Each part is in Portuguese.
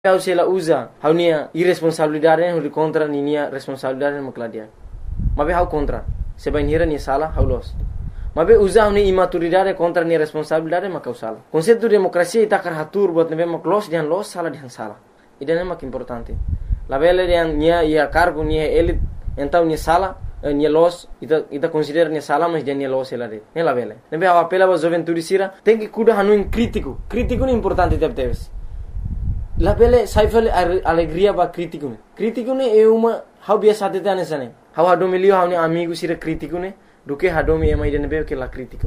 Kau sela usa, hau nia irresponsabilidade hau contra nia responsabilidade makladia. Mabe hau contra, sebain hira nia salah hau los. Mabe usa hau nia imaturidade contra nia responsabilidade makau salah. Konseptu demokrasia ita karhatur buat nebe mak los dian los salah dian salah. Idan mak importante. Labele dian nia ia cargo nia elit entau nia salah nia los ita considera nia salah mas dian nia los elade. Ne labele. Nebe hau apela ba juventude sira tem que kuda hanu in crítico. Crítico ni importante teves. La bele saifale alegria ba crítico ne é uma hau biasa tete anesane hau hadomi lio hau ne amigo sira crítico ne duke hadomi ema ide nebe ke la crítico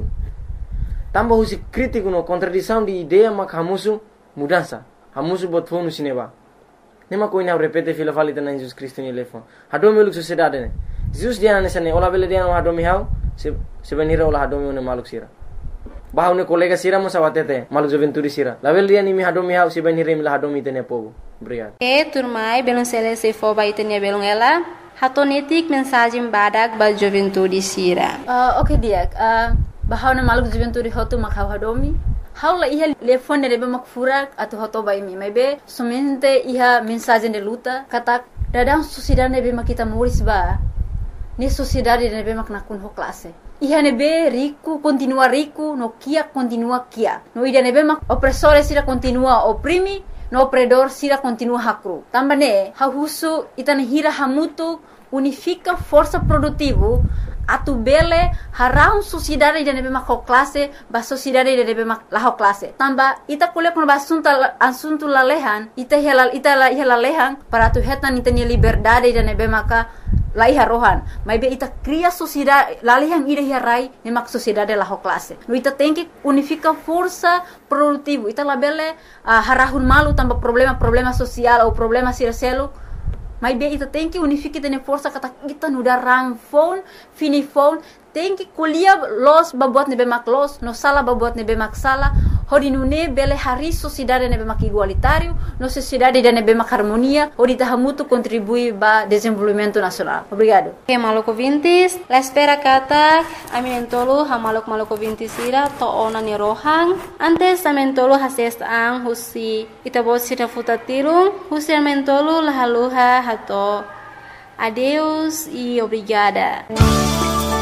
tamba husi crítico no contradição de ideia mak hamusu mudança hamusu bot fonu sineba nema koina repete fila falita na Jesus Cristo ni lefon hadomi luk sociedade ne Jesus dia anesane ola bele dia no hadomi hau se benira ola hadomi ne maluk sira Bahaw ne kolega sira mo sa watete, maluk juventude sira. Lavel dia ni mi hadomi hau si ben hirim la hadomi tene povo. Obrigado. Turmai belum selesai fo ba itene belum ela. Hatonetik mensagem badak ba juventude sira. Okay dia. Bahaw na maluk juventude hotu makhaw hadomi. Hau la iha telefone rebe makfurak atau hoto ba imi. Maybe somente iha mensagem de luta katak dadang sociedade nebe makita muris ba. Ni sociedade nebe maknakun ho classe. Iha nebe rico continua rico, no kia continua kia. No ida nebe mak opressore sira continua oprimi, no opredor sira continua hakru. Tambane hahusu itana hira hamutu unifica força produtivo atu bele harau sociedade ida nebe mak ho classe, ba sociedade ida nebe mak la ho classe. Tamba ita kule kon ba assunto lalehan, ita la lehan para tu hetan itani liberdade ida nebe maka laiha rohan, mas ita cria sociedade, lalihan ida hirai, nemak sociedade la ho classe. No ita tem que unificar força produtivo, ita labele harahun malu tanpa problema social ou problema siraselo, mas ita tem que unificar tene força kata kita nuda rang phone, fini phone, tem que kuliah los babuat nebe mak los, no sala babuat nebe mak sala, hodi nune bele hari sociedade nebe mak igualitário, no sociedade da nebe mak harmonia, hodi tahamutu contribui ba desenvolvimento nacional. Obrigado. Maluk vintis, la espera kata aminentolo ha maluk vintis ira to ona ni rohang. Antes amentolo hases ang husi itabot sira futatirung, husi amentolo la haluha hato. Adeus e obrigada.